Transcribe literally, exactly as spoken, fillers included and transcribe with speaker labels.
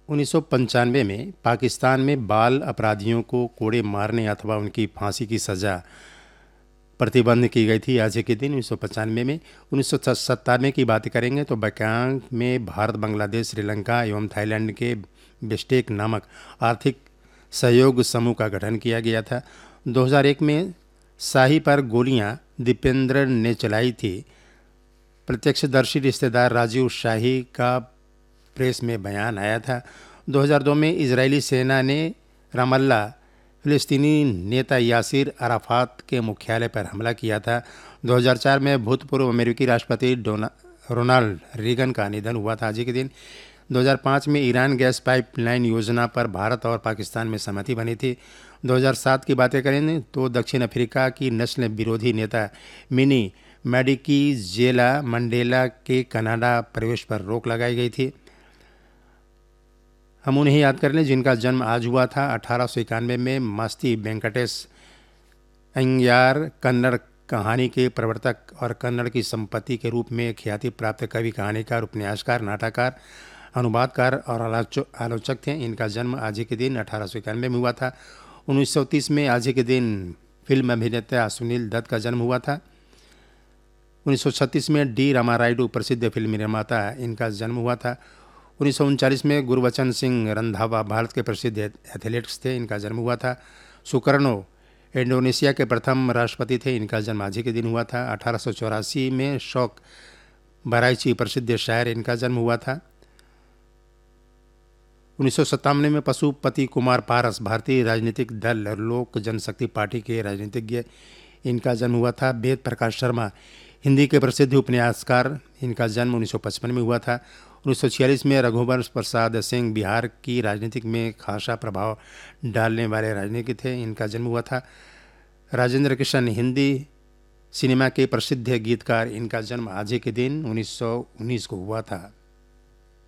Speaker 1: उन्नीस सौ पंचानवे में पाकिस्तान में बाल अपराधियों को कोड़े मारने अथवा उनकी फांसी की सज़ा प्रतिबंध की गई थी। आज के दिन उन्नीस सौ पचानवे में उन्नीस सौ सत्तानवे की बात करेंगे तो बैंकॉक में भारत, बांग्लादेश, श्रीलंका एवं थाईलैंड के बिश्केक नामक आर्थिक सहयोग समूह का गठन किया गया था। दो हज़ार एक में शाही पर गोलियां दीपेंद्र ने चलाई थी। प्रत्यक्षदर्शी रिश्तेदार राजीव शाही का प्रेस में बयान आया था। दो हज़ार दो में इजरायली सेना ने रामल्ला फिलिस्तीनी नेता यासिर अराफात के मुख्यालय पर हमला किया था। दो हज़ार चार में भूतपूर्व अमेरिकी राष्ट्रपति रोनाल्ड रीगन का निधन हुआ था। आज के दिन दो हज़ार पाँच में ईरान गैस पाइपलाइन योजना पर भारत और पाकिस्तान में सहमति बनी थी। दो हज़ार सात की बातें करें तो दक्षिण अफ्रीका की नस्ल विरोधी नेता मिनी मैडिकीजेला मंडेला के कनाडा प्रवेश पर रोक लगाई गई थी। हम उन्हें याद कर लें जिनका जन्म आज हुआ था। अठारह सौ इक्यानवे में मास्ती वेंकटेश अय्यर कन्नड़ कहानी के प्रवर्तक और कन्नड़ की संपत्ति के रूप में ख्याति प्राप्त कवि, कहानीकार, उपन्यासकार, नाटककार, अनुवादकार और आलोचक थे। इनका जन्म आज के दिन अठारह सौ इक्यानवे में हुआ था। उन्नीस सौ तीस में आज के दिन फिल्म अभिनेता सुनील दत्त का जन्म हुआ था। उन्नीस सौ छत्तीस में डी रामारायडू प्रसिद्ध फिल्म निर्माता, इनका जन्म हुआ था। उन्नीस सौ उनचालीस में गुरबचन सिंह रंधावा भारत के प्रसिद्ध एथलीट्स थे, इनका जन्म हुआ था। सुकर्णो इंडोनेशिया के प्रथम राष्ट्रपति थे, इनका जन्म आज ही के दिन हुआ था। अठारह सौ चौरासी में शौक बराइची प्रसिद्ध शायर, इनका जन्म हुआ था। उन्नीस सौ सत्तानवे में पशुपति कुमार पारस भारतीय राजनीतिक दल लोक जनशक्ति पार्टी के राजनीतिज्ञ, इनका जन्म हुआ था। वेद प्रकाश शर्मा हिंदी के प्रसिद्ध उपन्यासकार, इनका जन्म उन्नीस सौ पचपन में हुआ था। उन्नीस सौ छियालीस में रघुवंश प्रसाद सिंह बिहार की राजनीतिक में खासा प्रभाव डालने वाले राजनीतिक थे, इनका जन्म हुआ था। राजेंद्र कृष्ण हिंदी सिनेमा के प्रसिद्ध गीतकार, इनका जन्म आज के दिन उन्नीस सौ उन्नीस को हुआ था।